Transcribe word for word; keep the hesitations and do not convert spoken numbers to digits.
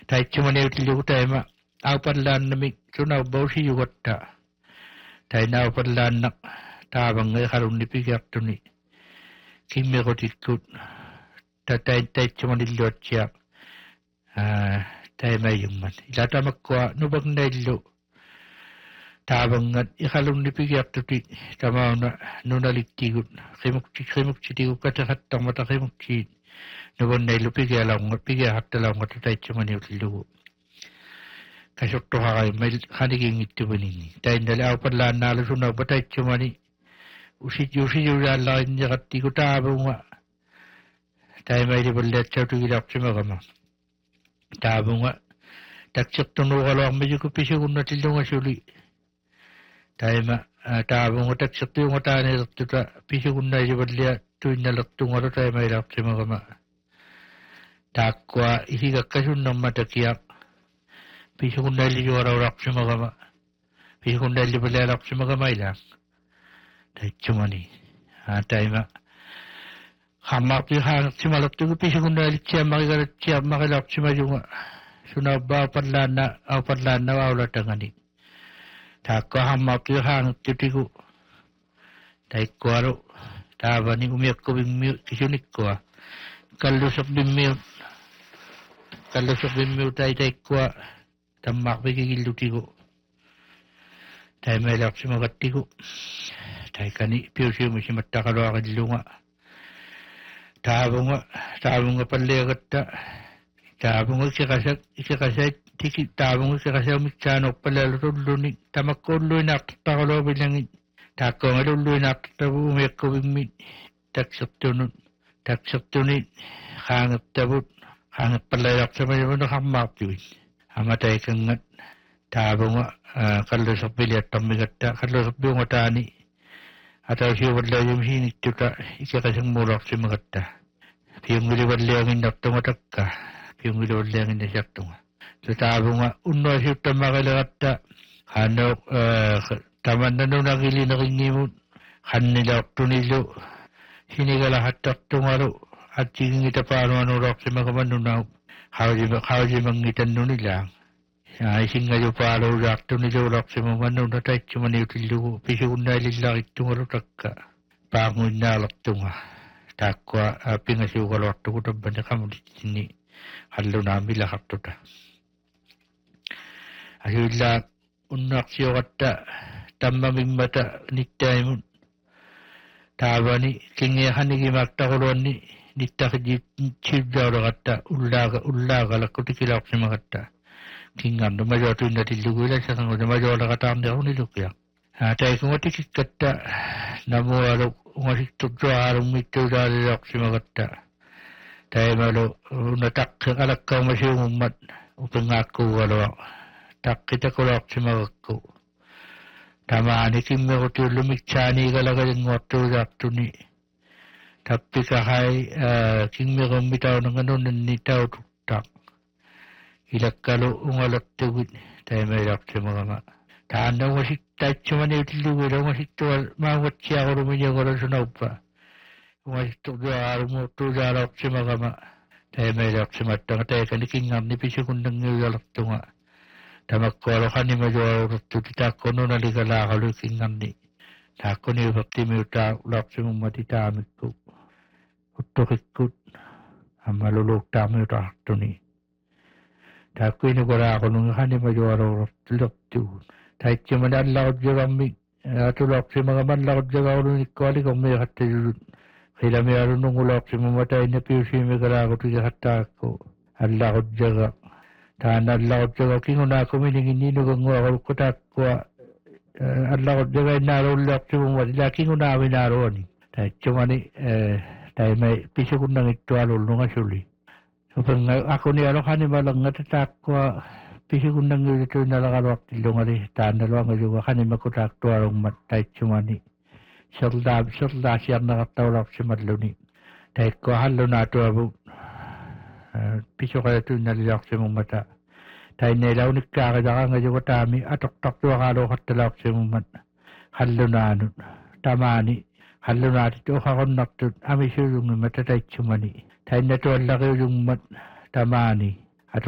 taitsumani utillugu taima aupallaannami sunaubbausi yugatta tainaupallaannaq taavanga iqalunni pigiartuni kimmiqutikkut tatain taitsumanilluatsiaq taimayumman ilatamakkuа nupagnaillu taavangat iqalunni pigiartuti tamauna nunaliktigut qimukti qimuktitigut kataqattarmata qimukti nubannaillu pigialaungat pigiaqattalaungat taitsumani utillugu kasuttuharai mail qanigingittubani tainnali aupallaannaalu sunaupa taitsumani usiju usiju jaallarinniqattigu taavunga taimaili palliatsautugilaaqsimaqama taavunga taksirtunuuqaluarmijuku pisigunnatillunga suli taima taavunga taksirtuunga taanelertuta pisigunnailu pallia tuinnalertungalu taimailaaqsimaqama taakkua isigakkasunnerma takiaq pisigunnailu juaraulaaqsimaqama pisigunnailu pallialaaqsimaqama ilaaq taitsumani taima hammarti haanartimalertugu pisigunnailutsiammaqigalatsiammaqilaqsimajunga sunabba aupallaanna aupallaanna aulatangani taakka hammarti haanartutigu taikkualu taavani umiakkuvimmi kisunikkua kallusaqbimmiu kallusaqbimmiu tai taikkua tammaaqpikigillutigu taimailaaqsimaqattigu taikani piusiumisimattaqaluaqillunga taavunga taavunga palliagatta taavunga ikiqasak ikiqasait tiki taavunga ikiqasaumitsaanoppalaalutulluni tamakkuulluinaartartaqaluapilangi taakkuangalulluinaartartavu umiakkuvimmi taksertunut taksertuni qaangertavut qaangerpallailaaqsamayavunu qarmaartuit amataikangat taavunga qalluserpiliattarmigatta qalluserpiunga taani atausiuvallaajumsiinittuta ikiqasangmuularsimegatta piungilivallianginnartunga takka piungilivallianginnasiartunga taavunga unnuasiuttammaqiligatta qaanooq tamannanunagilineringimut qannilaortunillu sinigalahattartungalu atsigingitapaanuanuularsimagamanunau qaujima qaujimangitannunilaang aisingajupaaloulaartuniluularsimamanuna taitsumaniutillugu pisigunnaillarittungalu takka paanguinnaalertunga taakkua pingasiugaluartugu tabbani qamulitsinni qallunaamilaqartuta asuilla unnaaqsiuqatta tammamimmata nittaimun taavani kingiaqanigimaaqtaquluanni nittaqijitsibjauleqatta ullaaga ullaagalakkutikilaqsimaqatta kingandu majotuinnatilluguila sasanguda majoolaqataarniquniluqiaq taikungatikikkata namualu ungasitturtuaqarummittuulaaliloqsimaqatta taimalu una taqqi qalakkaumasiumummat upingaakkuugaluaq taqqitakuloqsimaqakku tamaani kimmiqutiullumiksaaniigalagalinguartuulaartuni tappikahai kimmiqummitaunerganunanni taututtaq ilakkalu ungalertugit taimailaaqsimaqama taanna ungasitaitsumaniutilluguila ungasittual maungatsiaqulumiñagolasunaupa ungasitturtuaqarumuurtuulaaloqsimaqama taimailaaqsimattanga taikani kingarni pisikunnangiuyalertunga tamakkualu qanimajualuurtuti taakkununaligalaaqalu kingarni taakkuniupertimiutaulaaqsimummati taamikku uttuqikkut ammaluluuqtaamiutaartuni taakkuinugalaaaqulungi qanimajualuurtulertugut taitsumani allaqutjagамmi atulaqsimagamalaqutjagaulunikkualikormiiqattajulut qilamialunungulaaqsimumata innapiusiimigalaaqutigaqattaaqakku allaqutjaga taana allaqutjaga kingunaakumininginniinuganguaqulukku taakkua allaqutjaga innaaluullaaqsimumati laakingunaaminaaruani taitsumani taimai pisikunnangittualullungasuli upenga akuni alo qanimalangata taakkua pisikunnangiulituinalaqaluartillungali taannaluangajuga qanimakutaaktualungmat taitsumani serlaa serlaasiarnaqartaularsimalluni taikkua hallunaatuavu pisuqalatuinnalilaarsimummata tainneilaunikkaaqilaqangajuga taami atoqtartuaqaaluuqattalaarsimummat hallunaanut tamaani hallunaati tuuqaqonnartut amisuulungimmata taitsumani tainnatuallaqiulungmat tamaani